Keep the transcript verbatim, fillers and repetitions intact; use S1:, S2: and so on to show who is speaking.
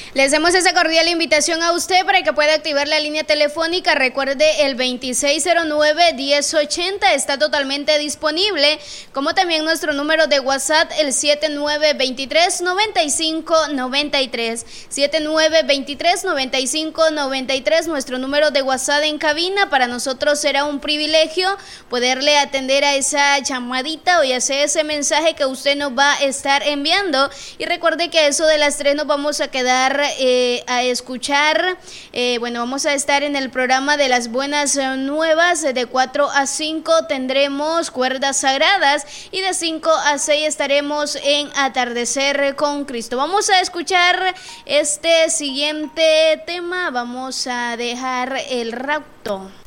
S1: Le hacemos esa cordial invitación a usted para que pueda activar la línea telefónica. Recuerde, el veintiséis cero nueve, diez ochenta está totalmente disponible, como también nuestro número de WhatsApp, el siete nueve dos tres, nueve cinco nueve tres. siete nueve dos tres, nueve cinco nueve tres, nuestro número de WhatsApp en cabina. Para nosotros será un privilegio poderle atender a esa llamadita o ya sea ese mensaje que usted nos va a estar enviando. Y recuerde que a eso de las tres nos vamos a quedar eh, a escuchar, eh, bueno, vamos a estar en el programa de las buenas nuevas. De cuatro a cinco tendremos cuerdas sagradas y de cinco a seis estaremos en Atardecer con Cristo. Vamos a escuchar este siguiente tema, vamos a dejar el rapto.